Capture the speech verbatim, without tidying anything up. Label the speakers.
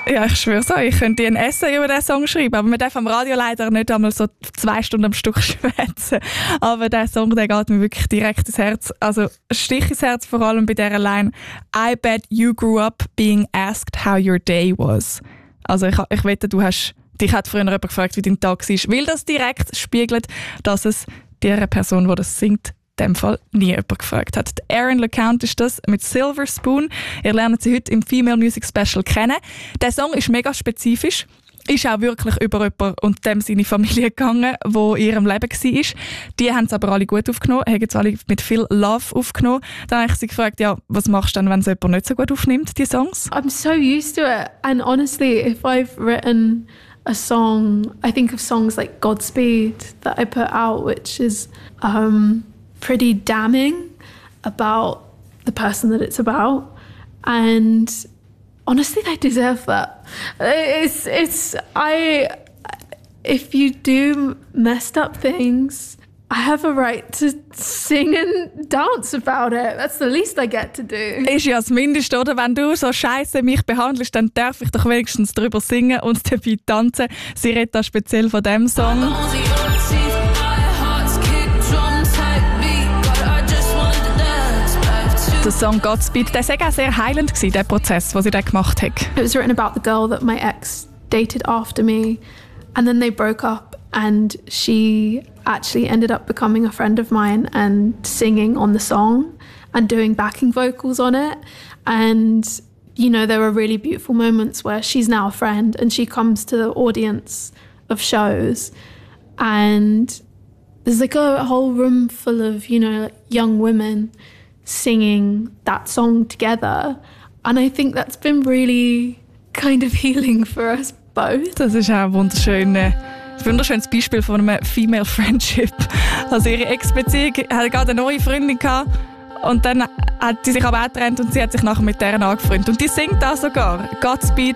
Speaker 1: Ja, ich schwöre euch, ich könnte ein Essay über diesen Song schreiben, aber wir dürfen am Radio leider nicht einmal so zwei Stunden am Stück schwätzen. Aber der Song, der geht mir wirklich direkt ins Herz. Also ein Stich ins Herz, vor allem bei dieser Line «I bet you grew up being asked how your day was». Also ich, ich wette, du hast, dich hat früher jemand gefragt, wie dein Tag war, weil das direkt spiegelt, dass es dieser Person, die das singt, in dem Fall nie jemand gefragt hat. Die Erin LeCount ist das mit Silver Spoon. Ihr lernt sie heute im Female Music Special kennen. Der Song ist mega spezifisch. Ist auch wirklich über jemanden und dem seine Familie gegangen, wo in ihrem Leben war. Die haben es aber alle gut aufgenommen, haben es alle mit viel Love aufgenommen. Dann habe ich sie gefragt, ja, was machst du dann, wenn es jemand nicht so gut aufnimmt, die Songs?
Speaker 2: I'm so used to it. And honestly, if I've written a song, I think of songs like Godspeed that I put out, which is um, pretty damning about the person that it's about. And honestly, they deserve that. It's, it's, I, if you do messed up things, I have a right to sing and dance about it. That's the least I get to do.
Speaker 1: Ist ja das Mindeste, oder? Wenn du so scheiße mich behandelst, dann darf ich doch wenigstens drüber singen und dabei tanzen. Sie redet da speziell von dem Song. Der Song Godspeed, der war auch sehr heilend, der Prozess, den sie da gemacht hat.
Speaker 2: It was written about the girl that my ex dated after me, and then they broke up, and she actually ended up becoming a friend of mine and singing on the song and doing backing vocals on it. And you know, there were really beautiful moments where she's now a friend and she comes to the audience of shows, and there's like a whole room full of, you know, young women singing that song together, and I think that's been really kind of healing for us both.
Speaker 1: Das ist auch ein wunderschönes, ein wunderschönes Beispiel von einem Female Friendship. Also ihre Ex-Beziehung hatte gerade eine neue Freundin gehabt und dann hat sie sich aber auch getrennt und sie hat sich nachher mit deren angefreundet und die singt da sogar Godspeed